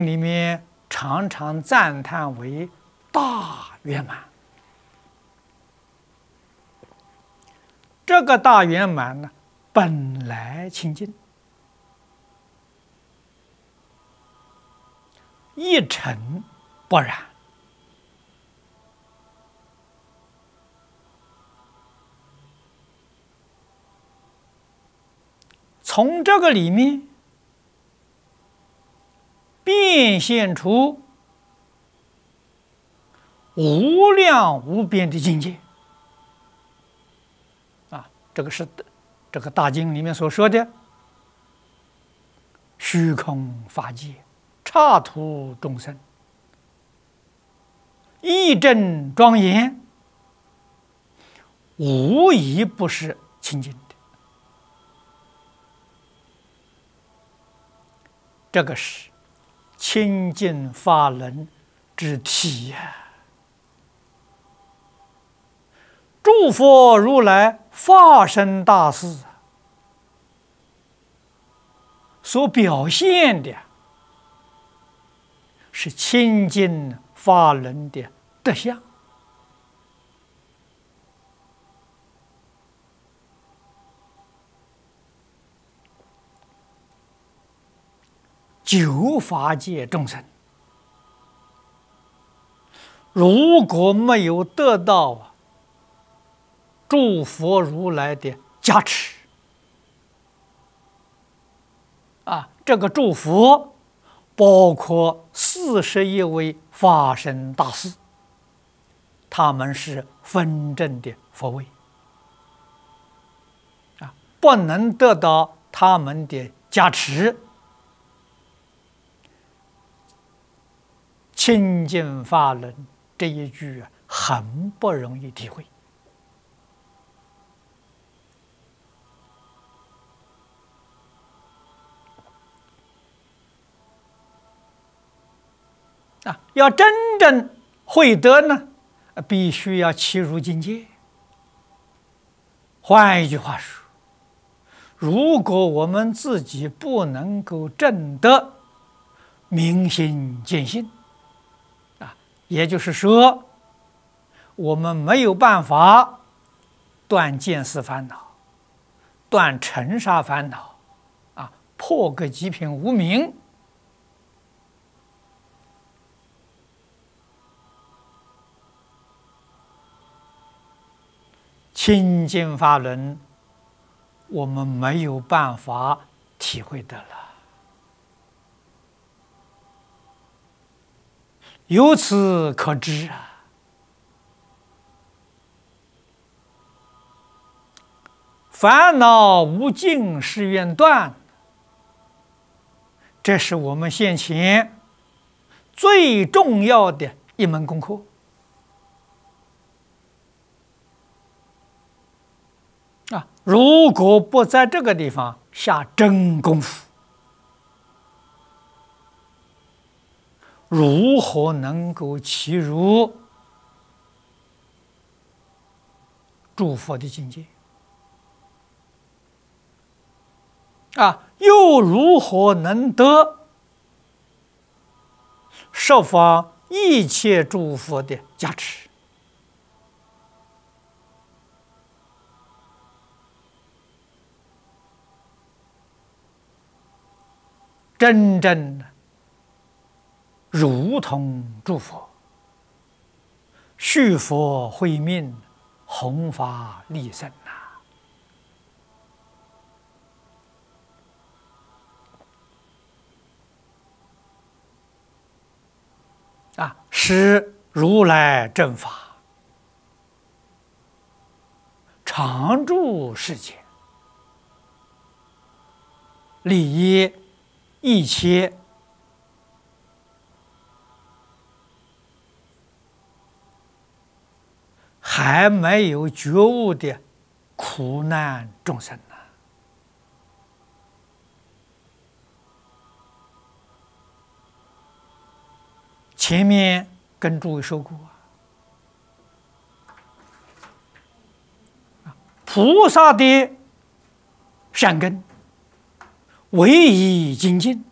里面常常赞叹为大圆满。这个大圆满呢，本来清净，一尘不染。从这个里面变现出无量无边的境界啊！这个是这个大经里面所说的虚空法界，刹土众生，义正庄严，无一不是清净的。这个是清净法轮之体呀！诸佛如来化身大士所表现的是清净法轮的德相。九法界众生，如果没有得到诸佛如来的加持这个诸佛包括41位法身大士，他们是分正的佛位不能得到他们的加持，清净法轮这一句很不容易体会要真正会得呢，必须要契入境界。换一句话说，如果我们自己不能够证得明心见性也就是说，我们没有办法断见思烦恼，断尘沙烦恼破个极品无明，清净法轮我们没有办法体会得了。由此可知烦恼无尽誓愿断，这是我们现前最重要的一门功课如果不在这个地方下真功夫，如何能够契入诸佛的境界又如何能得十方一切诸佛的加持？真正如同诸佛，续佛慧命，弘法利生使如来正法常住世间，利益一切还没有觉悟的苦难众生前面跟诸位说过菩萨的善根唯以精进，